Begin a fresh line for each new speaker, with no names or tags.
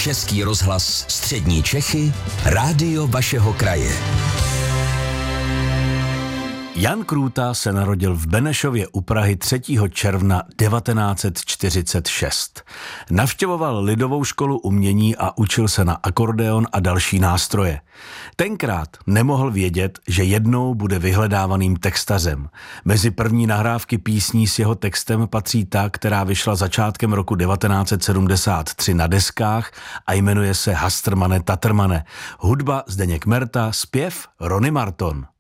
Český rozhlas Střední Čechy, rádio vašeho kraje.
Jan Krůta se narodil v Benešově u Prahy 3. června 1946. Navštěvoval lidovou školu umění a učil se na akordeon a další nástroje. Tenkrát nemohl vědět, že jednou bude vyhledávaným textařem. Mezi první nahrávky písní s jeho textem patří ta, která vyšla začátkem roku 1973 na deskách a jmenuje se Hastrmane Tatrmane. Hudba Zdeněk Merta, zpěv Rony Marton.